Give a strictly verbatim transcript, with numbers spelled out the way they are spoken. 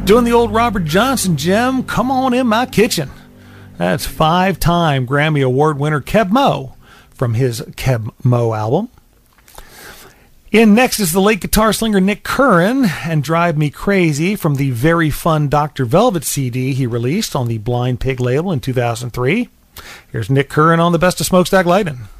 Doing the old Robert Johnson gem, Come On In My Kitchen. That's five-time Grammy Award winner Keb Mo from his Keb Mo album. In next is the late guitar slinger Nick Curran and Drive Me Crazy from the very fun Doctor Velvet C D he released on the Blind Pig label in two thousand three. Here's Nick Curran on the Best of Smokestack Lightning.